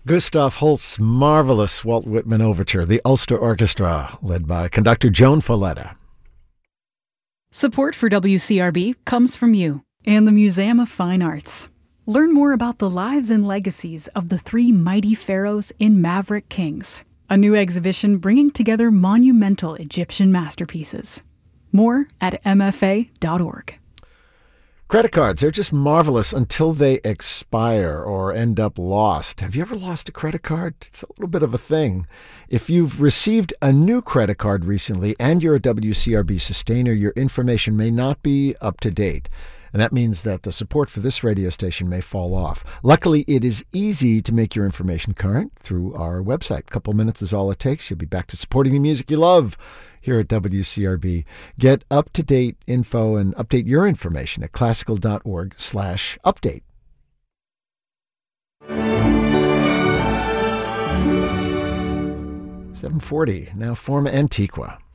Gustav Holst's marvelous Walt Whitman Overture, the Ulster Orchestra, led by conductor Joan Folletta. Support for WCRB comes from you and the Museum of Fine Arts. Learn more about the lives and legacies of the three mighty pharaohs in Maverick Kings, a new exhibition bringing together monumental Egyptian masterpieces. More at mfa.org. Credit cards, they're just marvelous until they expire or end up lost. Have you ever lost a credit card? It's a little bit of a thing. If you've received a new credit card recently and you're a WCRB sustainer, your information may not be up to date. And that means that the support for this radio station may fall off. Luckily, it is easy to make your information current through our website. A couple minutes is all it takes. You'll be back to supporting the music you love here at WCRB. Get up-to-date info and update your information at classical.org/update. 7:40, now Forma Antiqua.